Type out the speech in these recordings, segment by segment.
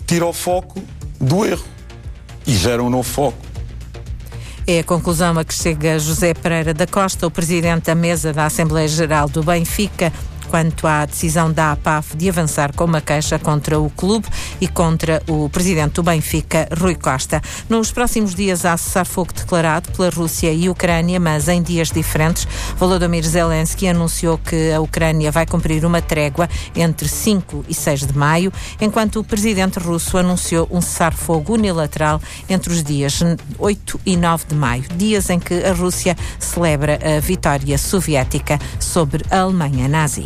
tira o foco do erro e gera um novo foco. É a conclusão a que chega José Pereira da Costa, o presidente da mesa da Assembleia Geral do Benfica, quanto à decisão da APAF de avançar com uma queixa contra o clube e contra o presidente do Benfica, Rui Costa. Nos próximos dias há cessar-fogo declarado pela Rússia e Ucrânia, mas em dias diferentes. Volodymyr Zelensky anunciou que a Ucrânia vai cumprir uma trégua entre 5 e 6 de maio, enquanto o presidente russo anunciou um cessar-fogo unilateral entre os dias 8 e 9 de maio, dias em que a Rússia celebra a vitória soviética sobre a Alemanha nazi.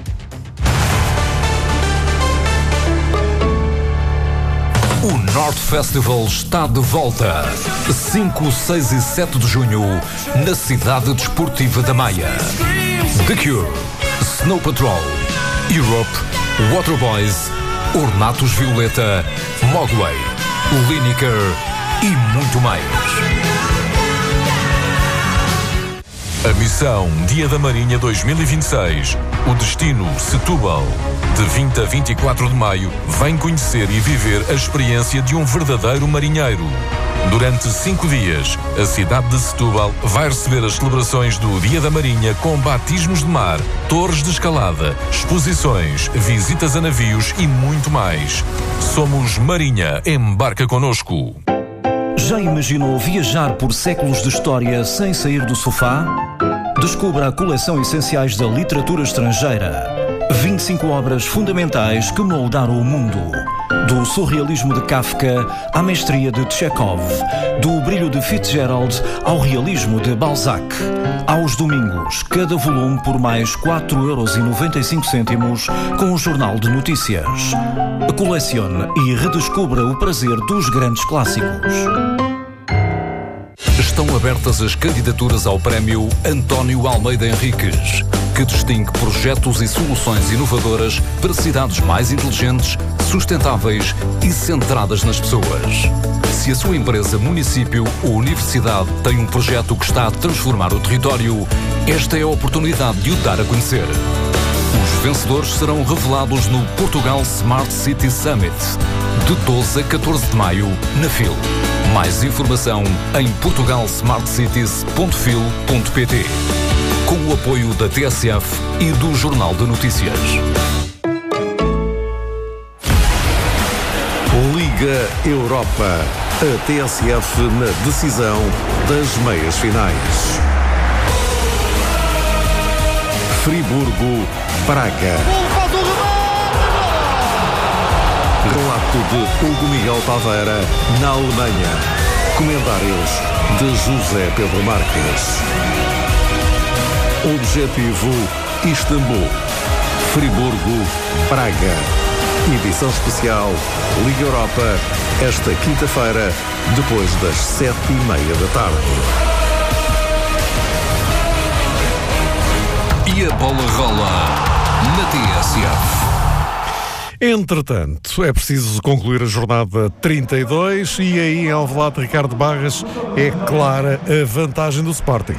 O North Festival está de volta. 5, 6 e 7 de junho, na cidade desportiva da Maia. The Cure, Snow Patrol, Europe, Waterboys, Ornatos Violeta, Mogwai, Lineker e muito mais. A missão Dia da Marinha 2026. O destino Setúbal. De 20 a 24 de maio, vem conhecer e viver a experiência de um verdadeiro marinheiro. Durante 5 dias, a cidade de Setúbal vai receber as celebrações do Dia da Marinha com batismos de mar, torres de escalada, exposições, visitas a navios e muito mais. Somos Marinha, embarca connosco. Já imaginou viajar por séculos de história sem sair do sofá? Descubra a coleção Essenciais da Literatura Estrangeira. 25 obras fundamentais que moldaram o mundo. Do surrealismo de Kafka à mestria de Chekhov. Do brilho de Fitzgerald ao realismo de Balzac. Aos domingos, cada volume por mais 4,95€ com o Jornal de Notícias. Colecione e redescubra o prazer dos grandes clássicos. Estão abertas as candidaturas ao Prémio António Almeida Henriques, que distingue projetos e soluções inovadoras para cidades mais inteligentes, sustentáveis e centradas nas pessoas. Se a sua empresa, município ou universidade tem um projeto que está a transformar o território, esta é a oportunidade de o dar a conhecer. Os vencedores serão revelados no Portugal Smart City Summit, de 12 a 14 de maio, na FIL. Mais informação em portugalsmartcities.fil.pt. Com o apoio da TSF e do Jornal de Notícias. Liga Europa. A TSF na decisão das meias finais. Friburgo, Braga. Relato de Hugo Miguel Taveira, na Alemanha. Comentários de José Pedro Marques. Objetivo Istambul, Friburgo, Braga. Edição especial Liga Europa, esta quinta-feira, depois das 7:30 da tarde. E a bola rola na TSF. Entretanto, é preciso concluir a jornada 32 e aí em Alvalade, Ricardo Barras, é clara a vantagem do Sporting.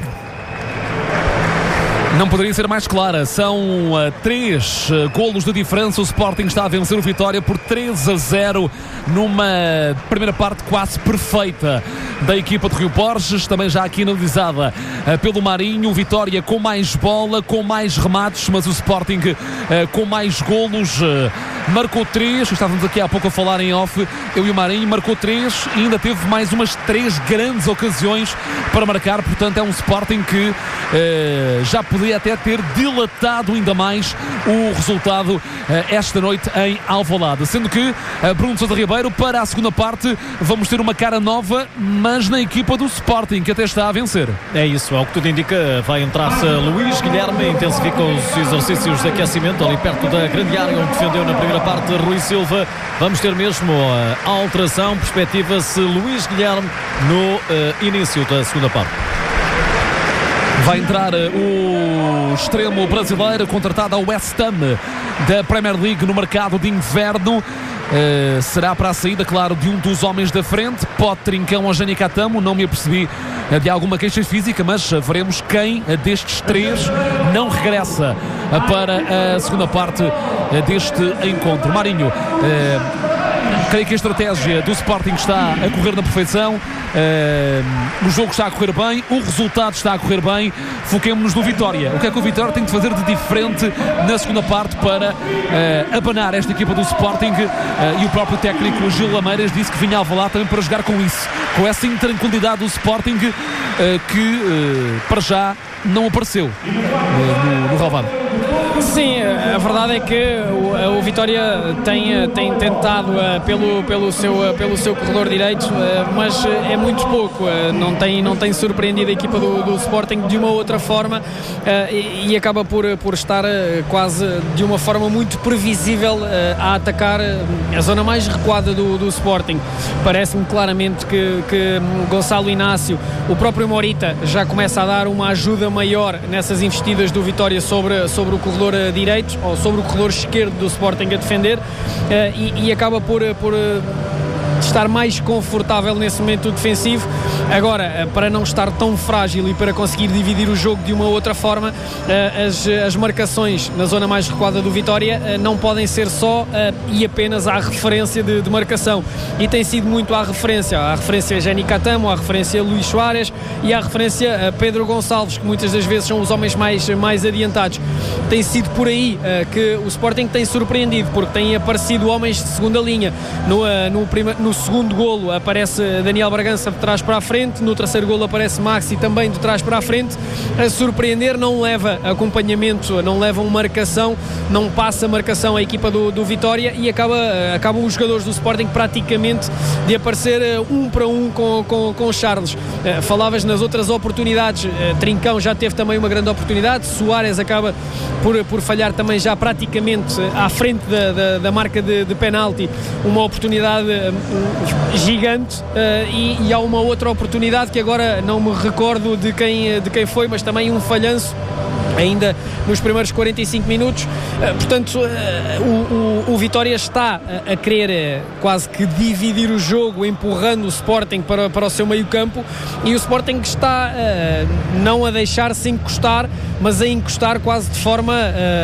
Não poderia ser mais clara, são 3 golos de diferença. O Sporting está a vencer o Vitória por 3-0 numa primeira parte quase perfeita da equipa de Rio Borges, também já aqui analisada pelo Marinho. O Vitória com mais bola, com mais remates, mas o Sporting com mais golos, marcou 3, estávamos aqui há pouco a falar em off, eu e o Marinho, marcou 3 e ainda teve mais umas 3 grandes ocasiões para marcar. Portanto é um Sporting que já podia até ter dilatado ainda mais o resultado esta noite em Alvalade, sendo que Bruno Sousa Ribeiro, para a segunda parte vamos ter uma cara nova, mas na equipa do Sporting, que até está a vencer. É isso, ao que tudo indica, vai entrar-se Luís Guilherme, intensifica os exercícios de aquecimento ali perto da grande área onde defendeu na primeira parte Rui Silva. Vamos ter mesmo a alteração, perspectiva-se Luís Guilherme no início da segunda parte. Vai entrar o extremo brasileiro contratado ao West Ham da Premier League no mercado de inverno. Será para a saída, claro, de um dos homens da frente. Pode Trincão ou Jani Catamo. Não me apercebi de alguma queixa física, mas veremos quem destes 3 não regressa para a segunda parte deste encontro. Marinho, Creio que a estratégia do Sporting está a correr na perfeição, o jogo está a correr bem, o resultado está a correr bem. Foquemos-nos no Vitória. O que é que o Vitória tem de fazer de diferente na segunda parte para abanar esta equipa do Sporting? E o próprio técnico Gil Lameiras disse que vinha ao Alvalade também para jogar com isso, com essa intranquilidade do Sporting que para já não apareceu no relvado. Sim, a verdade é que o Vitória tem tentado pelo seu corredor direito, mas é muito pouco, não tem surpreendido a equipa do Sporting de uma outra forma, e acaba por estar quase de uma forma muito previsível a atacar a zona mais recuada do Sporting. Parece-me claramente que Gonçalo Inácio, o próprio Morita, já começa a dar uma ajuda maior nessas investidas do Vitória sobre o corredor direito, ou sobre o corredor esquerdo do Sporting a defender, e acaba por estar mais confortável nesse momento defensivo. Agora, para não estar tão frágil e para conseguir dividir o jogo de uma outra forma, as marcações na zona mais recuada do Vitória não podem ser só e apenas à referência de marcação, e tem sido muito à referência a Jenny Catamo, à referência a Luís Soares e à referência a Pedro Gonçalves, que muitas das vezes são os homens mais adiantados. Tem sido por aí que o Sporting tem surpreendido, porque têm aparecido homens de segunda linha. No segundo golo aparece Daniel Bragança de trás para a frente, no terceiro golo aparece Maxi também de trás para a frente. A surpreender, não leva acompanhamento, não levam marcação, não passa marcação a equipa do Vitória, e acabam os jogadores do Sporting praticamente de aparecer um para um com Charles. Falavas nas outras oportunidades, Trincão já teve também uma grande oportunidade, Soares acaba por falhar também já praticamente à frente da marca de penalti, uma oportunidade gigante, e há uma outra oportunidade que agora não me recordo de quem foi, mas também um falhanço ainda nos primeiros 45 minutos. Portanto, o Vitória está a querer quase que dividir o jogo, empurrando o Sporting para o seu meio campo, e o Sporting está não a deixar-se encostar, mas a encostar quase de forma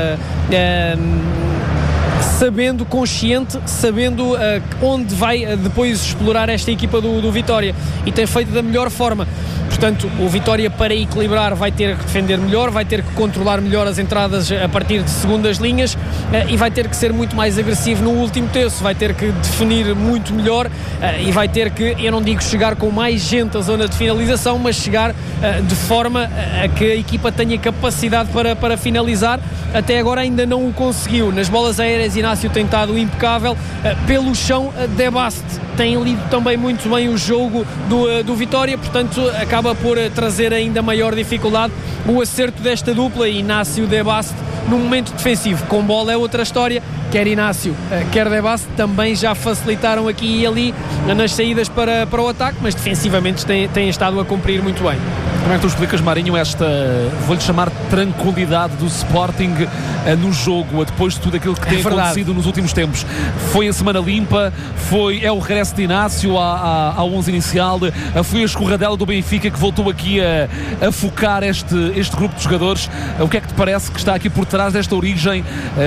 consciente, sabendo onde vai depois explorar esta equipa do Vitória, e tem feito da melhor forma. Portanto, o Vitória, para equilibrar, vai ter que defender melhor, vai ter que controlar melhor as entradas a partir de segundas linhas, e vai ter que ser muito mais agressivo no último terço, vai ter que definir muito melhor, e vai ter que, eu não digo chegar com mais gente à zona de finalização, mas chegar de forma a que a equipa tenha capacidade para finalizar. Até agora ainda não o conseguiu. Nas bolas aéreas, Inácio tem estado impecável. Pelo chão, Debast tem lido também muito bem o jogo do Vitória, portanto acaba por trazer ainda maior dificuldade o acerto desta dupla, Inácio Debast, no momento defensivo. Com bola é outra história, quer Inácio, quer Debast, também já facilitaram aqui e ali nas saídas para o ataque, mas defensivamente têm estado a cumprir muito bem. Como é que tu explicas, Marinho, esta, vou-lhe chamar, tranquilidade do Sporting no jogo, depois de tudo aquilo que tem acontecido nos últimos tempos? Foi a semana limpa, é o regresso de Inácio ao 11 inicial, foi a escorradela do Benfica que voltou aqui a focar este grupo de jogadores. O que é que te parece que está aqui por trás desta origem?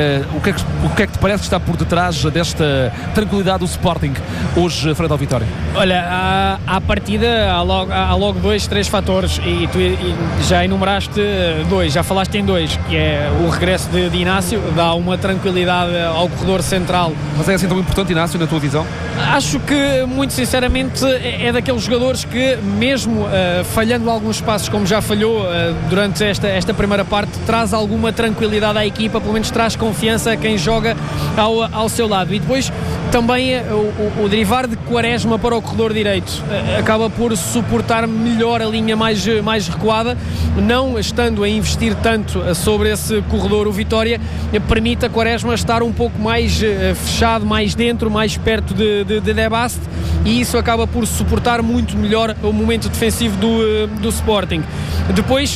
O que é que te parece que está por detrás desta tranquilidade do Sporting hoje frente ao Vitória? Olha, à partida há logo 2-3 fatores, e tu já enumeraste dois, já falaste em dois, que é o regresso de Inácio, dá uma tranquilidade ao corredor central. Mas é assim tão importante, Inácio, na tua visão? Acho que, muito sinceramente, é daqueles jogadores que, mesmo falhando alguns passos como já falhou durante esta primeira parte, traz alguma tranquilidade à equipa, pelo menos traz confiança a quem joga ao seu lado. E depois também o derivar de Quaresma para o corredor direito acaba por suportar melhor a linha mais recuada, não estando a investir tanto sobre esse corredor. O Vitória permite a Quaresma estar um pouco mais fechado, mais dentro, mais perto de Debast, e isso acaba por suportar muito melhor o momento defensivo do Sporting. Depois,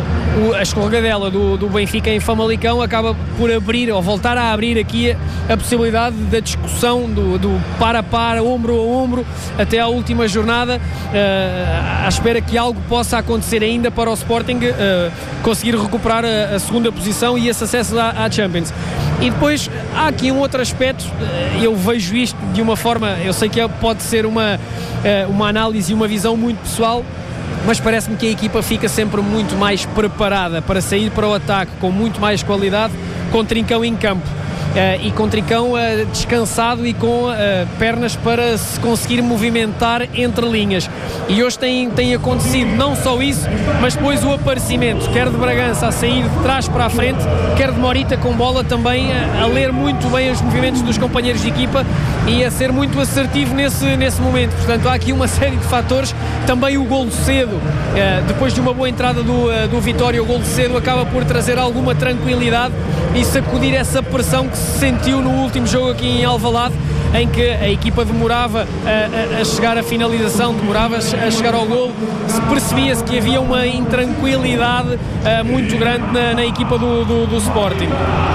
a escorregadela do Benfica em Famalicão acaba por abrir, ou voltar a abrir aqui a possibilidade da discussão do par a par, ombro a ombro, até à última jornada, à espera que algo possa acontecer ainda para o Sporting conseguir recuperar a segunda posição e esse acesso à Champions. E depois há aqui um outro aspecto, eu vejo isto de uma forma, eu sei que pode ser uma análise e uma visão muito pessoal, mas parece-me que a equipa fica sempre muito mais preparada para sair para o ataque com muito mais qualidade, com Trincão em campo. E com Trincão descansado e com pernas para se conseguir movimentar entre linhas. E hoje tem acontecido não só isso, mas depois o aparecimento, quer de Bragança a sair de trás para a frente, quer de Morita com bola também a ler muito bem os movimentos dos companheiros de equipa e a ser muito assertivo nesse momento. Portanto, há aqui uma série de fatores. Também o golo cedo, depois de uma boa entrada do Vitória, o golo cedo acaba por trazer alguma tranquilidade e sacudir essa pressão que se sentiu no último jogo aqui em Alvalade, em que a equipa demorava a chegar à finalização, demorava a chegar ao golo. Percebia-se que havia uma intranquilidade muito grande na equipa do Sporting.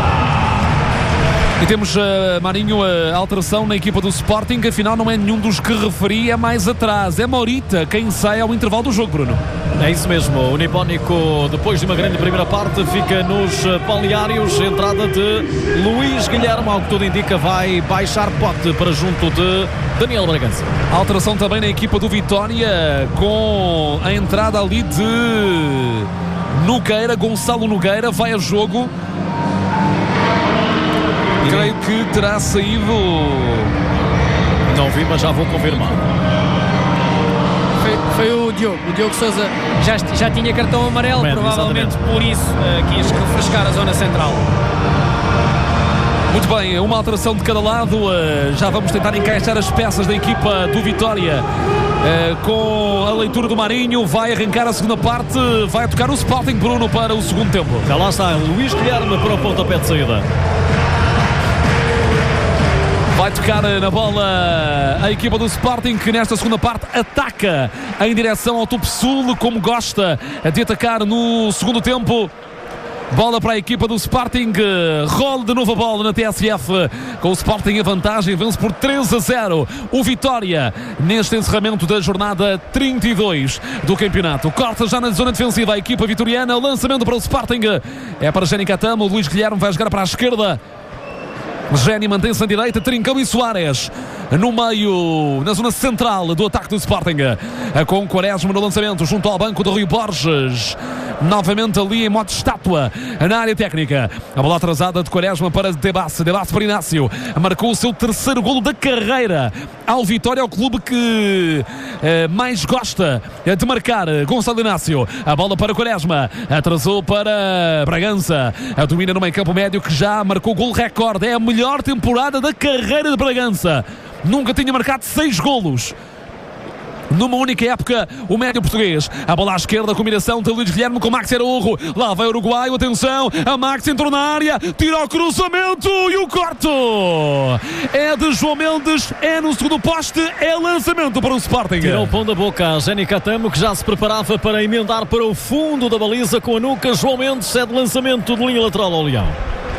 E temos, Marinho, a alteração na equipa do Sporting, que afinal não é nenhum dos que referi, é mais atrás. É Morita quem sai ao intervalo do jogo, Bruno. É isso mesmo, o Nipónico, depois de uma grande primeira parte, fica nos balneários. Entrada de Luís Guilherme, ao que tudo indica, vai baixar pote para junto de Daniel Bragança. Alteração também na equipa do Vitória, com a entrada ali de Nogueira, Gonçalo Nogueira, vai a jogo. Creio que terá saído. Não vi, mas já vou confirmar. Foi o Diogo Sousa, já tinha cartão amarelo, provavelmente exatamente. Por isso quis refrescar a zona central. Muito bem, uma alteração de cada lado. Já vamos tentar encaixar as peças da equipa do Vitória. Com a leitura do Marinho, vai arrancar a segunda parte, vai tocar o Sporting, Bruno, para o segundo tempo. Já lá está, Luís Guilherme para o pontapé de saída. Vai tocar na bola a equipa do Sporting, que nesta segunda parte ataca em direção ao topo sul, como gosta de atacar no segundo tempo. Bola para a equipa do Sporting, rola de novo a bola na TSF, com o Sporting a vantagem, vence por 3-0 o Vitória neste encerramento da jornada 32 do campeonato. Corta já na zona defensiva a equipa vitoriana, lançamento para o Sporting, é para Jenny Catamo, o Luís Guilherme vai jogar para a esquerda. Jenny mantém-se à direita, Trincão e Soares no meio, na zona central do ataque do Sporting, com Quaresma no lançamento junto ao banco do Rui Borges, novamente ali em modo estátua na área técnica. A bola atrasada de Quaresma para Debasse para Inácio, marcou o seu terceiro golo da carreira ao Vitória, ao clube que mais gosta de marcar. Gonçalo Inácio, a bola para Quaresma, atrasou para Bragança, domina no meio campo médio, que já marcou golo recorde, é a melhor temporada da carreira de Bragança, nunca tinha marcado 6 golos numa única época, o médio português. A bola à esquerda, a combinação de Luís Guilherme com Max Araújo. Lá vai o uruguaio, atenção, a Max entrou na área, tira o cruzamento e o corte é de João Mendes, é no segundo poste, é lançamento para o Sporting. Tirou o pão da boca a Jenny Catamo, que já se preparava para emendar para o fundo da baliza com a nuca. João Mendes é de lançamento de linha lateral ao Leão.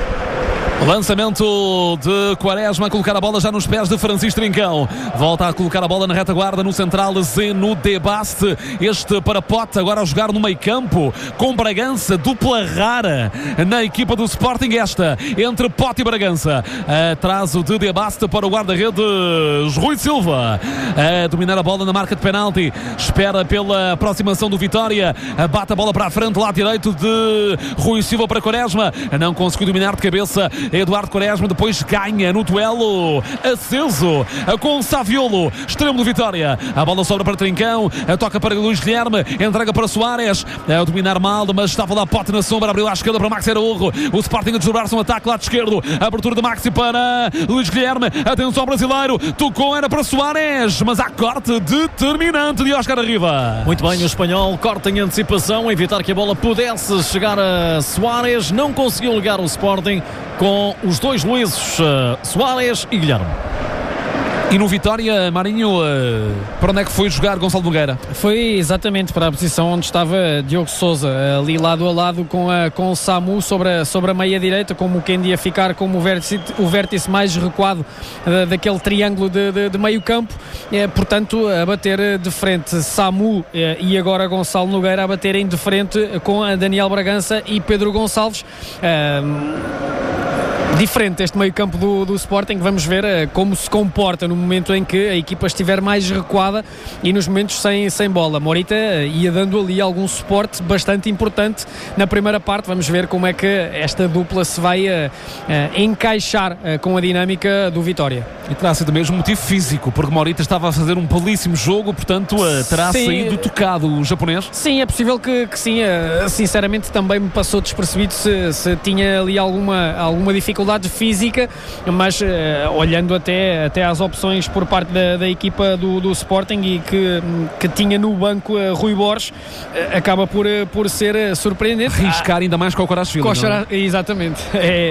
Lançamento de Quaresma a colocar a bola já nos pés de Francisco Trincão. Volta a colocar a bola na retaguarda, no central, Zeno Debaste. Este para Pote, agora a jogar no meio campo com Bragança, dupla rara na equipa do Sporting, esta entre Pote e Bragança. Atraso de Debaste para o guarda-redes Rui Silva, a dominar a bola na marca de penalti, espera pela aproximação do Vitória, bate a bola para a frente, lado direito de Rui Silva para Quaresma, não conseguiu dominar de cabeça Eduardo Quaresma, depois ganha no duelo aceso com Saviolo, extremo do Vitória. A bola sobra para Trincão, toca para Luís Guilherme, entrega para Soares, a dominar mal, mas estava lá Pote na sombra, abriu à esquerda para Max Araújo. O Sporting a desdobrar-se um ataque lado esquerdo, abertura de Maxi para Luís Guilherme, atenção ao brasileiro, tocou, era para Soares, mas há corte determinante de Óscar Arriba. Muito bem, o espanhol corta em antecipação, evitar que a bola pudesse chegar a Soares, não conseguiu ligar o Sporting com os dois Luíses, Soares e Guilherme. E no Vitória, Marinho, para onde é que foi jogar Gonçalo Nogueira? Foi exatamente para a posição onde estava Diogo Sousa, ali lado a lado com o Samu sobre a meia direita, como quem ia ficar como o vértice mais recuado daquele triângulo de meio campo, portanto a bater de frente Samu e agora Gonçalo Nogueira a baterem de frente com a Daniel Bragança e Pedro Gonçalves. diferente este meio-campo do Sporting. Vamos ver como se comporta no momento em que a equipa estiver mais recuada e nos momentos sem bola. Morita ia dando ali algum suporte bastante importante na primeira parte. Vamos ver como é que esta dupla se vai encaixar com a dinâmica do Vitória. E terá sido mesmo motivo físico, porque Morita estava a fazer um belíssimo jogo, portanto terá saído tocado o japonês. Sim, é possível que sim. Sinceramente também me passou despercebido se tinha ali alguma dificuldade física, mas olhando até às opções por parte da equipa do Sporting e que tinha no banco Rui Borges, acaba por ser surpreendente. Arriscar ainda mais com o Kvaratskhelia. Exatamente.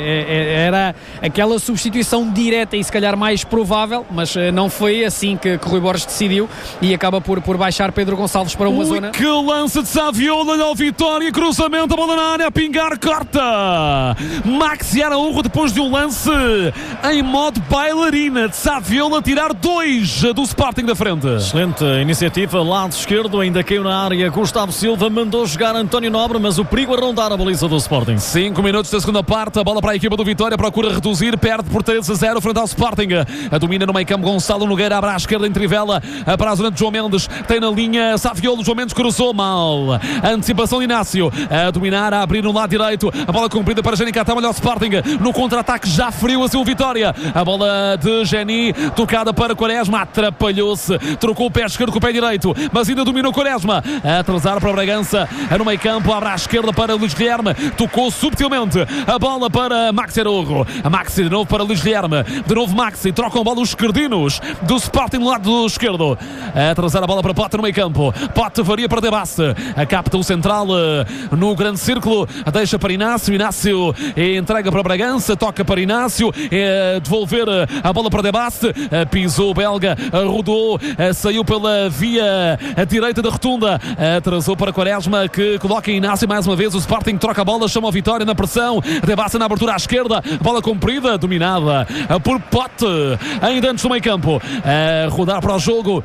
Era aquela substituição direta e se calhar mais provável, mas não foi assim que Rui Borges decidiu e acaba por baixar Pedro Gonçalves para uma zona. Que lance de Saviola, olha o Vitória, cruzamento, a bola na área, a pingar, corta! Maxi Araújo depois de um lance em modo bailarina de Saviola tirar 2 do Sporting da frente. Excelente iniciativa, lado esquerdo, ainda caiu na área, Gustavo Silva mandou jogar António Nobre, mas o perigo a rondar a baliza do Sporting. 5 minutos da segunda parte, a bola para a equipa do Vitória, procura reduzir, perde por 3-0 frente ao Sporting. A domina no meio campo Gonçalo Nogueira, abre à esquerda em Trivela, para a zona de João Mendes, tem na linha Saviola, João Mendes cruzou mal, antecipação de Inácio, a dominar, a abrir no lado direito, a bola cumprida para Geni Catão, olha o Sporting, no contra-ataque já feriu assim o Vitória, a bola de Geni, tocada para Quaresma, atrapalhou-se, trocou o pé esquerdo com o pé direito, mas ainda dominou Quaresma, a atrasar para o Bragança, no meio campo, abre à esquerda para Luís Guilherme, tocou subtilmente, a bola para Maxi Araújo, a Maxi de novo para Luís Guilherme, de novo Maxi, trocam a bola os esquerdinos do Sporting no lado esquerdo, a atrasar a bola para Pote no meio campo, Pote varia para Debasse, a capta o central no grande círculo, deixa para Inácio, Inácio entrega para Bragança, toca para Inácio, devolver a bola para Debasse, pisou o belga, rodou, saiu pela via direita da rotunda, atrasou para Quaresma que coloca Inácio mais uma vez, o Sporting troca a bola, chama a Vitória na pressão, Debasse na abertura à esquerda, bola comprida, dominada por Pote, ainda antes do meio campo, rodar para o jogo,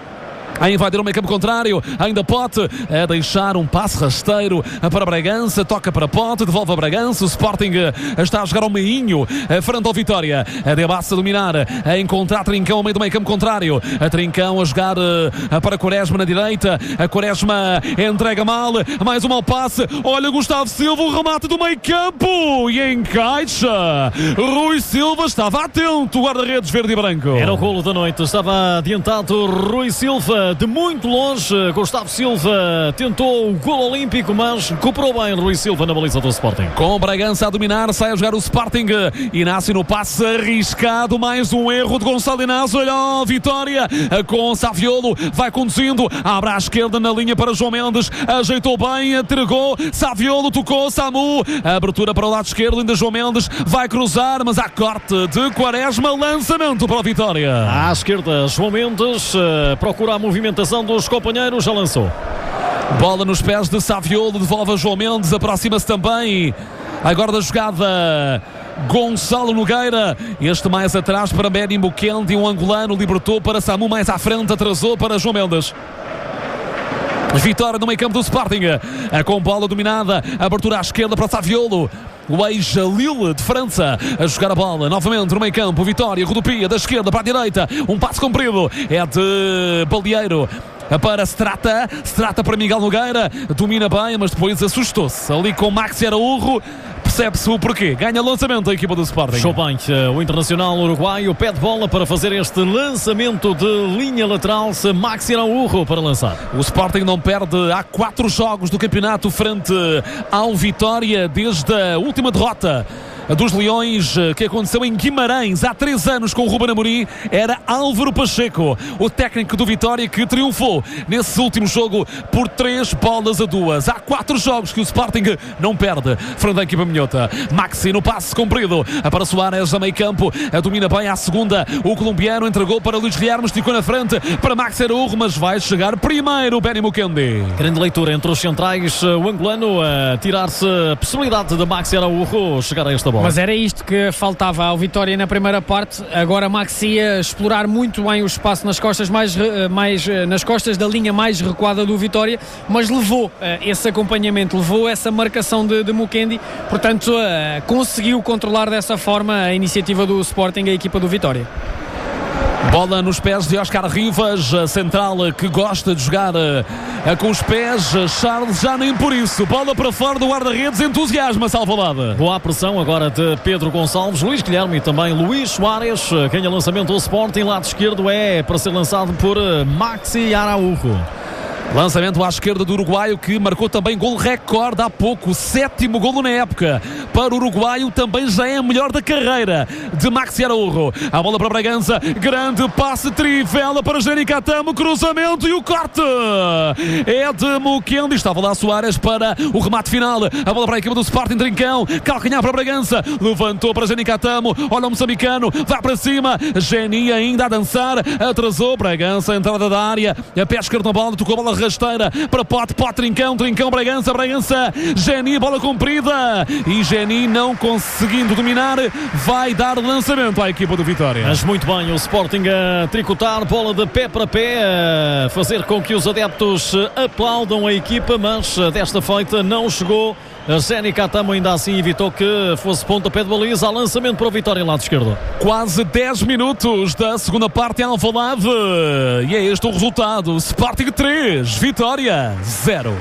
a invadir o meio campo contrário, ainda Pote a deixar um passe rasteiro para Bragança, toca para Pote, devolve a Bragança, o Sporting está a jogar ao meinho frente ao Vitória, a Debasse a dominar, a encontrar Trincão ao meio do meio campo contrário, a Trincão a jogar para Quaresma na direita, a Quaresma entrega mal, mais um mau passe, olha Gustavo Silva, o remate do meio campo e encaixa, Rui Silva estava atento, guarda-redes verde e branco. Era o golo da noite, estava adiantado Rui Silva, de muito longe, Gustavo Silva tentou o golo olímpico, mas recuperou bem Rui Silva na baliza do Sporting. Com Bragança a dominar, sai a jogar o Sporting, Inácio no passe arriscado, mais um erro de Gonçalo Inácio, olha a Vitória, com Saviolo, vai conduzindo, abre à esquerda na linha para João Mendes, ajeitou bem, entregou, Saviolo tocou, Samu, abertura para o lado esquerdo, ainda João Mendes, vai cruzar, mas há corte de Quaresma, lançamento para a Vitória. À esquerda, João Mendes procura a movimentação dos companheiros, já lançou. Bola nos pés de Saviolo, devolve a João Mendes, aproxima-se também agora da jogada Gonçalo Nogueira, este mais atrás para Benny Mukendi, um angolano, libertou para Samu, mais à frente, atrasou para João Mendes. Vitória no meio campo do Sporting, com bola dominada, abertura à esquerda para Saviolo, o ex-Lille de França a jogar a bola novamente no meio campo, Vitória rodopia da esquerda para a direita, um passo comprido, é de Balieiro para Strata para Miguel Nogueira, domina bem, mas depois assustou-se ali com Maxi Araújo, percebe-se o porquê, ganha lançamento a equipa do Sporting. Chopin, o internacional uruguaio, pede bola para fazer este lançamento de linha lateral, Maxi Araújo para lançar. O Sporting não perde há 4 jogos do campeonato frente ao Vitória desde a última derrota dos Leões, que aconteceu em Guimarães há 3 anos com o Ruben Amorim. Era Álvaro Pacheco, o técnico do Vitória, que triunfou nesse último jogo por 3-2. Há 4 jogos que o Sporting não perde frente à equipa minhota. Maxi no passe comprido para Soares a meio campo, domina bem à segunda, o colombiano entregou para Luís Guilherme, esticou na frente para Maxi Araújo, mas vai chegar primeiro Benny Mukendi. Grande leitura entre os centrais, o angolano a tirar-se a possibilidade de Maxi Araújo chegar a esta bola. Mas era isto que faltava ao Vitória na primeira parte. Agora Maxi a explorar muito bem o espaço nas costas, nas costas da linha mais recuada do Vitória, mas levou esse acompanhamento, levou essa marcação de Mukendi, portanto conseguiu controlar dessa forma a iniciativa do Sporting, a equipa do Vitória. Bola nos pés de Oscar Rivas, a central que gosta de jogar com os pés. Charles já nem por isso. Bola para fora do guarda-redes, entusiasma-se Alvalade. Boa pressão agora de Pedro Gonçalves, Luís Guilherme e também Luís Soares. Ganha lançamento do Sporting, lado esquerdo é para ser lançado por Maxi Araújo. Lançamento à esquerda do uruguaio, que marcou também gol recorde há pouco, o 7º golo na época. Para o uruguaio também já é a melhor da carreira de Maxi Araújo. A bola para Bragança, grande passe, trivela para Jenny Catamo, cruzamento e o corte é de Mukendi. Estava lá Soares para o remate final. A bola para a equipa do Sporting, Trincão, calcanhar para Bragança, levantou para Jenny Catamo, olha o moçambicano, vai para cima, Jenny ainda a dançar, atrasou Bragança, entrada da área, a pé esquerdo na bola, tocou a bola rasteira para Pote, Trincão, Bragança, Jenny, bola comprida e Jenny não conseguindo dominar, vai dar lançamento à equipa do Vitória. Mas muito bem, o Sporting a tricotar, bola de pé para pé, a fazer com que os adeptos aplaudam a equipa, mas desta feita não chegou. A Jenny Catamo ainda assim evitou que fosse pontapé de baliza. Lançamento para o Vitória, lado esquerdo. Quase 10 minutos da segunda parte em Alvalade e é este o resultado. Sporting 3, Vitória 0.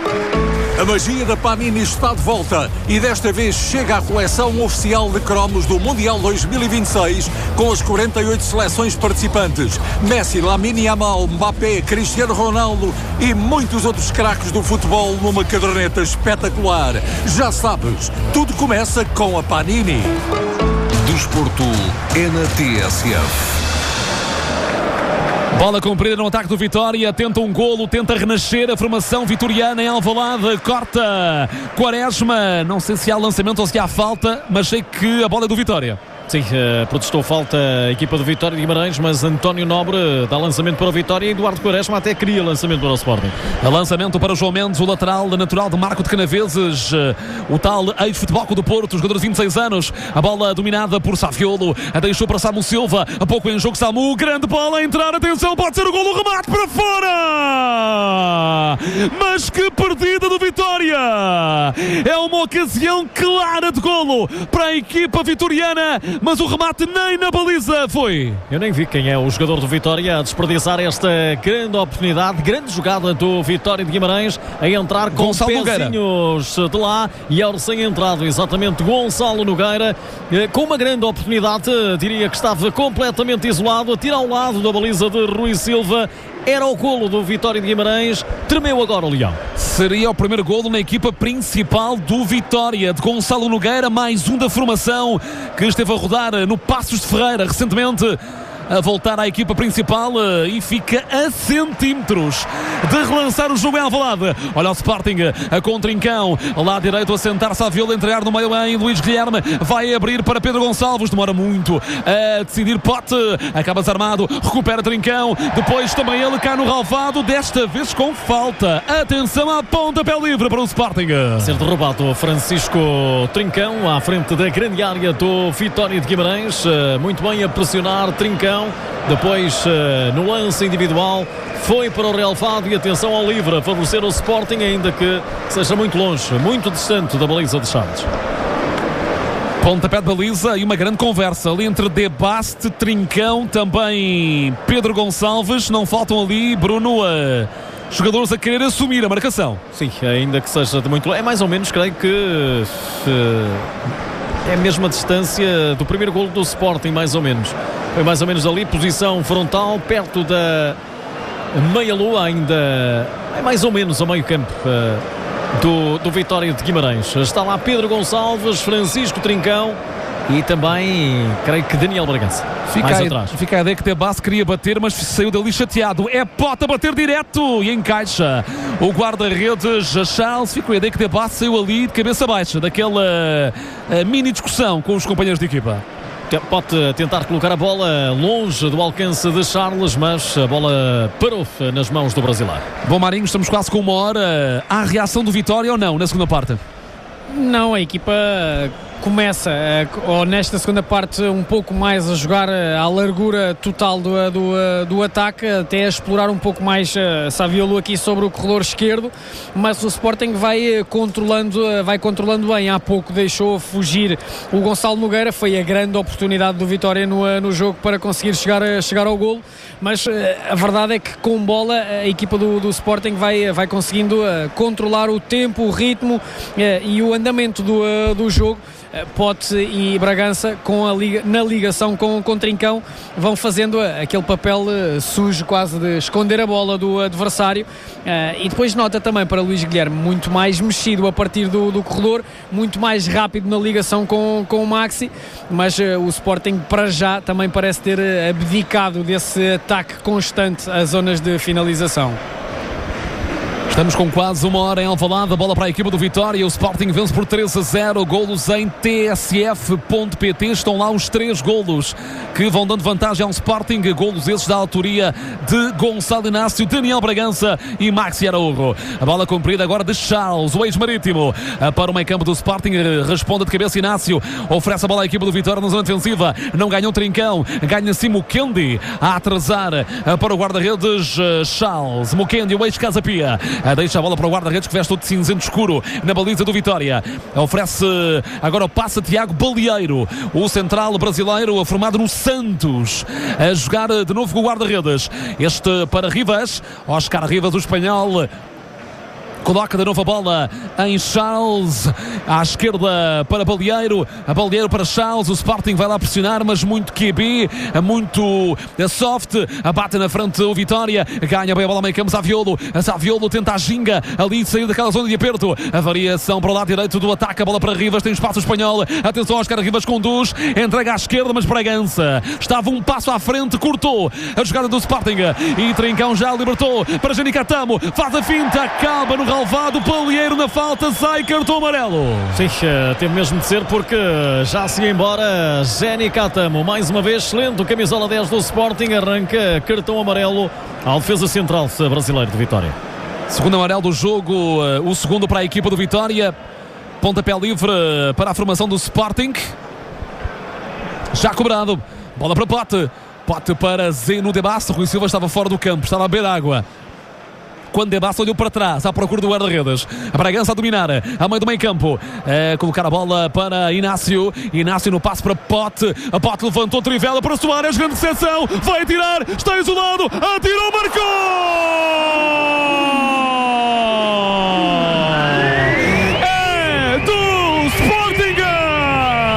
A magia da Panini está de volta e desta vez chega à coleção oficial de cromos do Mundial 2026 com as 48 seleções participantes. Messi, Lamine Yamal, Mbappé, Cristiano Ronaldo e muitos outros craques do futebol numa caderneta espetacular. Já sabes, tudo começa com a Panini. Desporto é na TSF. Bola comprida no ataque do Vitória, tenta um golo, tenta renascer a formação vitoriana em Alvalade, corta Quaresma, não sei se há lançamento ou se há falta, mas sei que a bola é do Vitória. Sim, protestou falta a equipa do Vitória de Guimarães, mas António Nobre dá lançamento para o Vitória e Eduardo Quaresma até queria lançamento para o Sporting. Lançamento para o João Mendes, o lateral natural de Marco de Canaveses, o tal ex-Futebol Clube do Porto, jogador de 26 anos. A bola dominada por Saviolo, a deixou para Samu Silva, a pouco em jogo Samu, grande bola a entrar, atenção, pode ser o golo, remate para fora! Mas que perdida do Vitória! É uma ocasião clara de golo para a equipa vitoriana, mas o remate nem na baliza foi. Eu nem vi quem é o jogador do Vitória a desperdiçar esta grande oportunidade, grande jogada do Vitória de Guimarães, a entrar com os pezinhos de lá e ao recém-entrado, exatamente, Gonçalo Nogueira, com uma grande oportunidade, diria que estava completamente isolado, a tirar ao lado da baliza de Rui Silva. Era o golo do Vitória de Guimarães. Tremeu agora o Leão. Seria o primeiro golo na equipa principal do Vitória, de Gonçalo Nogueira, mais um da formação que esteve a rodar no Passos de Ferreira recentemente, a voltar à equipa principal e fica a centímetros de relançar o jogo em Alvalade. Olha o Sporting com o Trincão, lá direito a sentar Saviolo, entregar no meio bem, Luís Guilherme vai abrir para Pedro Gonçalves, demora muito a decidir Pote, acaba desarmado, recupera Trincão, depois também ele cai no relvado, desta vez com falta. Atenção à pontapé livre para o Sporting. Ser derrubado Francisco Trincão à frente da grande área do Vitória de Guimarães, muito bem a pressionar Trincão. Depois, no lance individual, foi para o relvado e atenção ao livre, a favorecer o Sporting, ainda que seja muito longe, muito distante da baliza de Chaves. Pontapé de baliza e uma grande conversa ali entre Debaste, Trincão, também Pedro Gonçalves. Não faltam ali, Bruno, jogadores a querer assumir a marcação. Sim, ainda que seja de muito longe. É mais ou menos, creio que é a mesma distância do primeiro golo do Sporting, mais ou menos. Foi mais ou menos ali, posição frontal, perto da meia-lua, ainda é mais ou menos ao meio campo do Vitória de Guimarães. Está lá Pedro Gonçalves, Francisco Trincão e também, creio que Daniel Bragança. Fica a ideia que Tebas queria bater, mas saiu dali chateado. É Pote a bater direto e encaixa o guarda-redes Charles. Fica a ideia que Tebas saiu ali de cabeça baixa daquela mini discussão com os companheiros de equipa. Pode tentar colocar a bola longe do alcance de Charles, mas a bola parou nas mãos do brasileiro. Bom, Marinho, estamos quase com uma hora. Há reação do Vitória ou não na segunda parte? Não, a equipa começa, ou nesta segunda parte, um pouco mais a jogar à largura total do ataque, até a explorar um pouco mais Saviolo aqui sobre o corredor esquerdo, mas o Sporting vai controlando bem. Há pouco deixou fugir o Gonçalo Nogueira, foi a grande oportunidade do Vitória no jogo para conseguir chegar ao golo, mas a verdade é que com bola a equipa do Sporting vai conseguindo controlar o tempo, o ritmo e o andamento do jogo. Pote e Bragança na ligação com Trincão vão fazendo aquele papel sujo quase de esconder a bola do adversário, e depois nota também para Luís Guilherme muito mais mexido a partir do corredor, muito mais rápido na ligação com o Maxi, mas o Sporting para já também parece ter abdicado desse ataque constante às zonas de finalização. Estamos com quase uma hora em Alvalade, a bola para a equipa do Vitória, o Sporting vence por 3-0, golos em tsf.pt, estão lá os 3 golos que vão dando vantagem ao Sporting, golos esses da autoria de Gonçalo Inácio, Daniel Bragança e Maxi Araújo. A bola comprida agora de Charles, o ex-marítimo, para o meio campo do Sporting, responde de cabeça Inácio, oferece a bola à equipa do Vitória na zona defensiva, não ganha um Trincão, ganha-se Mukendi, a atrasar para o guarda-redes Charles, Mukendi, o ex-Casa Pia, deixa a bola para o guarda-redes que veste todo de cinzento escuro na baliza do Vitória, oferece agora o passe a Tiago Balieiro, o central brasileiro formado no Santos, a jogar de novo com o guarda-redes, este para Rivas, Oscar Rivas, o espanhol, coloca de novo a bola em Charles, à esquerda para Balieiro, a Balieiro para Charles, o Sporting vai lá pressionar, mas muito QB, muito soft, abate na frente o Vitória, ganha bem a bola meio campo, Saviolo tenta a ginga, ali sair daquela zona de aperto, a variação para o lado direito do ataque, a bola para Rivas, tem espaço espanhol, atenção, Oscar Rivas conduz, entrega à esquerda, mas Bragança estava um passo à frente, cortou a jogada do Sporting, e Trincão já libertou para Jani Catamo, faz a finta, acaba no relvado, Balieiro na falta, sai cartão amarelo. Sim, teve mesmo de ser, porque já se ia embora Jani Catamo, mais uma vez excelente, o camisola 10 do Sporting, arranca cartão amarelo ao defesa central brasileiro de Vitória. Segundo amarelo do jogo, o segundo para a equipa do Vitória, pontapé livre para a formação do Sporting, já cobrado, bola para Pote para Zeno de Basso, Rui Silva estava fora do campo, estava a beber água. Quando De Basso olhou para trás, à procura do guarda-redes, a Bragança a dominar, a meio do meio campo, colocar a bola para Inácio no passe para Pote, a Pote levantou, trivela para Soares, grande decepção, vai tirar, está isolado, atirou, marcou!